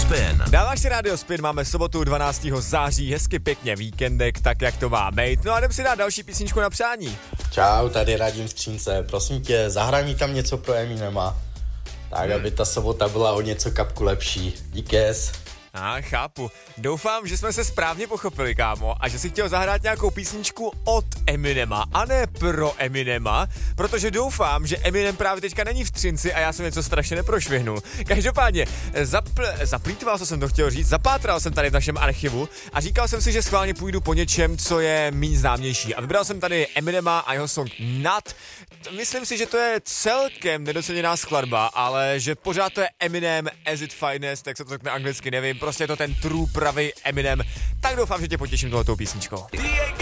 Spin. Dáváš si Radio Spin, máme sobotu 12. září, hezky pěkně víkendek, tak jak to má být. No a jdem si dát další písničku na přání. Čau, tady Radim Střínce, prosím tě, zahraj mi tam něco pro Eminema, tak aby ta sobota byla o něco kapku lepší. Díkes. Chápu. Doufám, že jsme se správně pochopili, kámo, a že si chtěl zahrát nějakou písničku od Eminema, a ne pro Eminema, protože doufám, že Eminem právě teďka není v Třinci a já jsem něco strašně neprošvihnul. Každopádně, zaplýtval, co jsem to chtěl říct, zapátral jsem tady v našem archivu a říkal jsem si, že schválně půjdu po něčem, co je méně známější. A vybral jsem tady Eminema a jeho song Nut. Myslím si, že to je celkem nedoceněná skladba, ale že pořád to je Eminem as it finest, tak se to řekne anglicky, nevím, prostě je to ten true pravý Eminem. Tak doufám, že tě potěším tohletou písničkou.